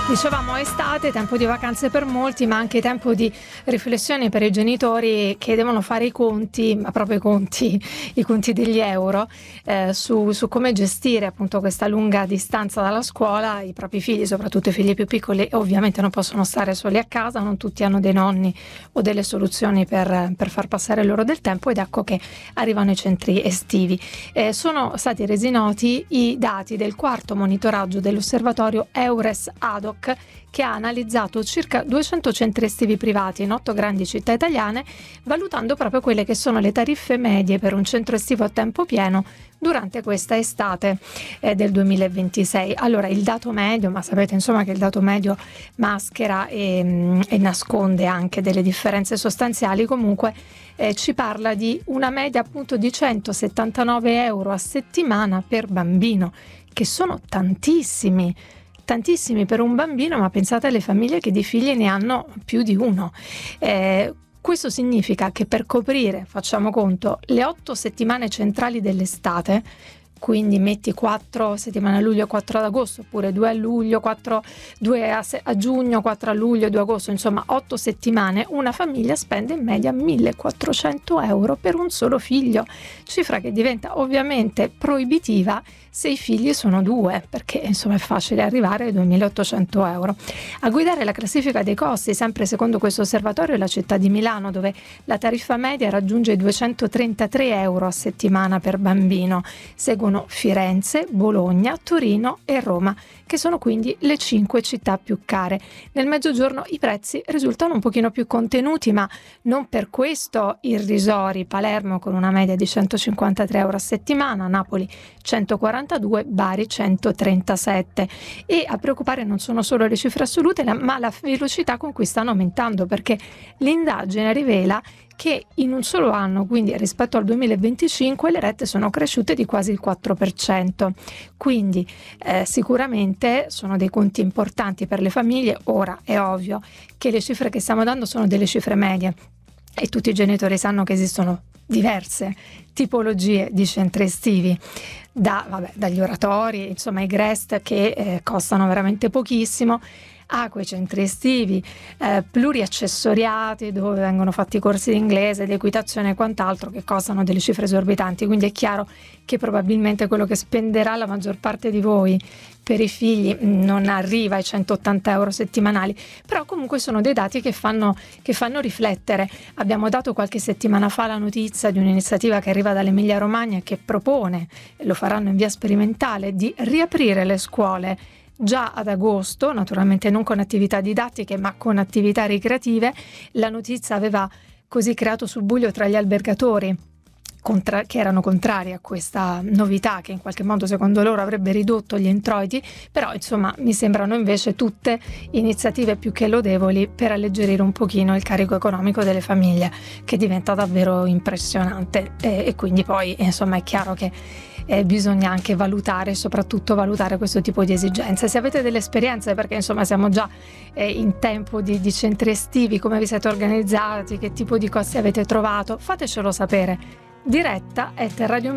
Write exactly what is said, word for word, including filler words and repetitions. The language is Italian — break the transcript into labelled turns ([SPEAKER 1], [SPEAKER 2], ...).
[SPEAKER 1] Dicevamo estate, tempo di vacanze per molti, ma anche tempo di riflessione per i genitori che devono fare i conti, ma proprio i conti, i conti degli euro, eh, su, su come gestire appunto questa lunga distanza dalla scuola. I propri figli, soprattutto i figli più piccoli, ovviamente non possono stare soli a casa, non tutti hanno dei nonni o delle soluzioni per, per far passare loro del tempo, ed ecco che arrivano i centri estivi. Eh, sono stati resi noti i dati del quarto monitoraggio dell'osservatorio Eures Ad Hoc, che ha analizzato circa duecento centri estivi privati in otto grandi città italiane, valutando proprio quelle che sono le tariffe medie per un centro estivo a tempo pieno durante questa estate eh, del duemilaventisei. Allora, il dato medio, ma sapete insomma che il dato medio maschera e, e nasconde anche delle differenze sostanziali, comunque eh, ci parla di una media appunto di centosettantanove euro a settimana per bambino, che sono tantissimi. Tantissimi per un bambino, ma pensate alle famiglie che di figli ne hanno più di uno. Eh, questo significa che per coprire, facciamo conto, le otto settimane centrali dell'estate, quindi metti quattro settimane a luglio, quattro ad agosto, oppure due a luglio, quattro, due a, a giugno, quattro a luglio, due a agosto, insomma otto settimane, una famiglia spende in media millequattrocento euro per un solo figlio, cifra che diventa ovviamente proibitiva se i figli sono due, perché insomma è facile arrivare ai duemilaottocento euro. A guidare la classifica dei costi, sempre secondo questo osservatorio, è la città di Milano, dove la tariffa media raggiunge i duecentotrentatré euro a settimana per bambino. Seguono Firenze, Bologna, Torino e Roma, che sono quindi le cinque città più care. Nel Mezzogiorno i prezzi risultano un pochino più contenuti, ma non per questo irrisori. Palermo con una media di centocinquantatré euro a settimana, Napoli centoquarantadue, Bari centotrentasette. E a preoccupare non sono solo le cifre assolute, ma la velocità con cui stanno aumentando, perché l'indagine rivela che in un solo anno, quindi rispetto al duemilaventicinque, le rette sono cresciute di quasi il quattro per cento. Quindi eh, sicuramente sono dei conti importanti per le famiglie. Ora è ovvio che le cifre che stiamo dando sono delle cifre medie e tutti i genitori sanno che esistono diverse tipologie di centri estivi, da, vabbè, dagli oratori, insomma i Grest che eh, costano veramente pochissimo, a quei centri estivi eh, pluriaccessoriati dove vengono fatti corsi di inglese, di equitazione e quant'altro, che costano delle cifre esorbitanti. Quindi è chiaro che probabilmente quello che spenderà la maggior parte di voi per i figli non arriva ai centottanta euro settimanali, però comunque sono dei dati che fanno, che fanno riflettere. Abbiamo dato qualche settimana fa la notizia di un'iniziativa che arriva dall'Emilia Romagna, che propone, e lo faranno in via sperimentale, di riaprire le scuole già ad agosto, naturalmente non con attività didattiche ma con attività ricreative. La notizia aveva così creato subbuglio tra gli albergatori contra- che erano contrari a questa novità, che in qualche modo secondo loro avrebbe ridotto gli introiti, però insomma mi sembrano invece tutte iniziative più che lodevoli per alleggerire un pochino il carico economico delle famiglie, che diventa davvero impressionante. E, e quindi poi insomma è chiaro che Eh, bisogna anche valutare, soprattutto valutare questo tipo di esigenze. Se avete delle esperienze, perché insomma siamo già eh, in tempo di, di centri estivi, come vi siete organizzati, che tipo di costi avete trovato, fatecelo sapere. Diretta at radio